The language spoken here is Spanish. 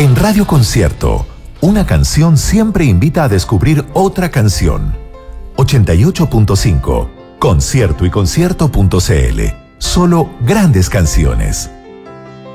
En Radio Concierto, una canción siempre invita a descubrir otra canción. 88.5, concierto y concierto.cl. Solo grandes canciones.